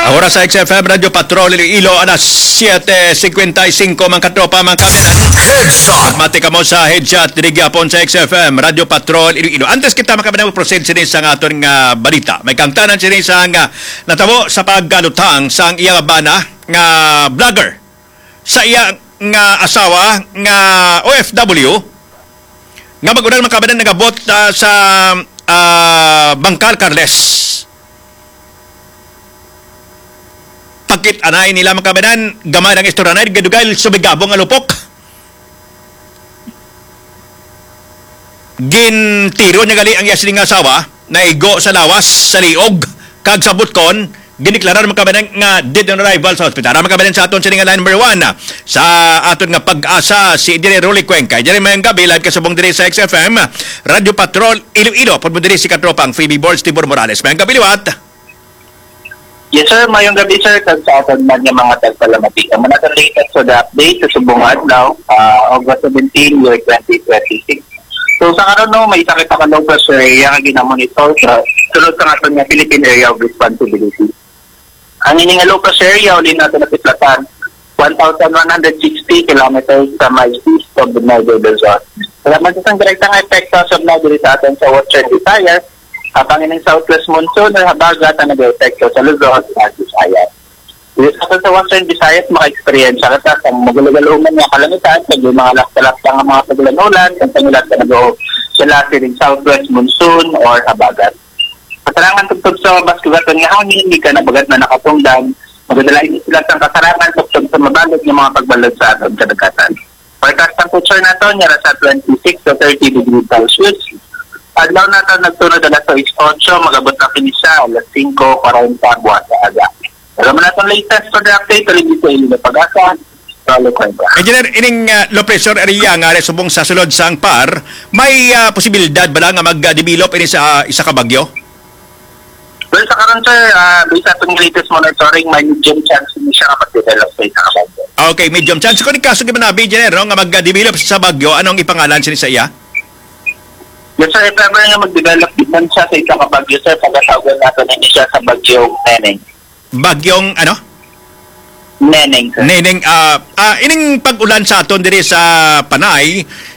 Ahora sa XFM Radio Patrol Iloilo alas 7:55 mga katropa mga kabinan. Headshot! Mati ka mo sa headshot diri gyapon sa XFM Radio Patrol Iloilo. Antes kita makabinan proceed sini sa aton nga balita. May kangtanan sini sa nga natabo sa paggalutang sa iyang bana nga vlogger sa iya nga asawa nga OFW nga magunan mga kabinan nagabot sa Bangkal Carles. Pagkit anay nila mga kabanan, gamay ng istoranay, gadugay sumigabong nga lupok. Gintiro niya gali ang yasling asawa, naigo sa lawas, sa liog, kag sa butkon, giniklarar mga kabanan nga dead on arrival sa hospital. Mga kabanan sa aton sininga line number 1, sa aton nga pag-asa, si Dire Rolly Cuenca. Diyan may gabi, live kasabong dire sa XFM, Radio Patrol, Iloilo, pag mo dire si katropang Phoebe Boards, Tibor Morales. May gabi liwat. Yes sir, mayong gabi sir, kag sa aton man nga mga tagpalamati. Ang mga latest sa the update sa subong adlaw, August 17, year 2026. So sa karon no, may sakit ka low pressure area nga ginamonitor sa sulod sa aton nga Philippine Area of Responsibility. Ang ining low pressure area uli natin napitlatan 1,160 kilometers sa may east of the Niger Luzon. Salamat sa direktang epekto sa Niger sa aton sa Western Visayas. Habang ining southwest monsoon na habagat ang nag-epekto sa Luzon at Visayas. Dito sa Western Visayas, maka-experience ka sa magulagaluman nga kalamitan, pag yung mga lakta-lakta ng mga paglanulan, kung tangilat ka nag-o sila sining southwest monsoon or habagat. Kasarangan tugtog sa baskugaton nga hangin, hindi ka nabagat na nakatungdan, magdalain sila sa kasarangan tugtog sa mabalot ng mga pagbalot sa atong kadagatan. Forecast temperature na ito, nyara sa 26 to 30 degrees Celsius. Adlaw na ito nagtunod alas 8, magabot na pinisa alas 5:40 buwan sa aga. Alam mo na itong latest for the update, tuloy dito yung pag-asa. Engineer, ining low pressure area nga subong sa sulod sa Angpar, may posibilidad ba lang nga mag-develop ini sa isa ka bagyo? Well, sa karon sir, based sa itong latest monitoring, may medium chance hindi siya kapag-develop sa isa ka bagyo. Okay, medium chance. Kung kaso gimanabi, engineer, no, nga mag-develop sa bagyo, anong ipangalan siya sa iya? Yes sir, if ever nga mag-develop din siya sa isang bagyo sir, pagkatawagan natin hindi siya sa bagyong Neneng. Bagyong ano? Neneng sir. Neneng, ining pag-ulan sa aton diri sa Panay,